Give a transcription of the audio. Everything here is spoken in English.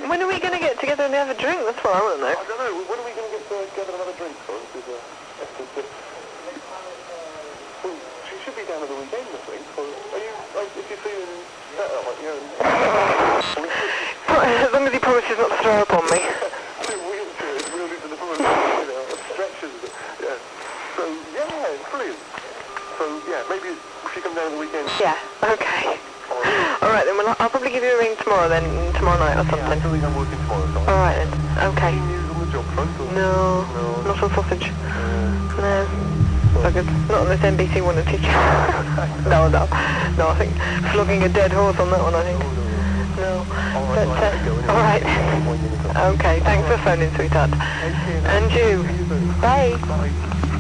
When are we going to get together and have a drink? That's what I want to know. I don't know. When are we going to get together and have a drink? Sorry, because well, she should be down at the weekend, I think. So are you? If you're feeling better, like As long as he promises not to throw up on me. Wheelchairs, wheeled into the front, you know, stretchers. Yeah. So yeah, brilliant. So yeah, maybe if you come down at the weekend. Yeah. Okay. Alright then, well, I'll probably give you a ring tomorrow then, tomorrow night or something. Yeah, I don't think I'm working tomorrow, so Alright then, okay. Any news on the job front? Or? No, not on sausage. No. Buggers. Not on this NBC one to teach. No, I think flogging a dead horse on that one, I think. No. But, alright. Okay, thanks for phoning, sweetheart. And you. Bye.